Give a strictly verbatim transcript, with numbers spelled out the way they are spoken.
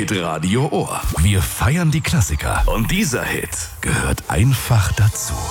Hitradio Ohr. Wir feiern die Klassiker. Und dieser Hit gehört einfach dazu.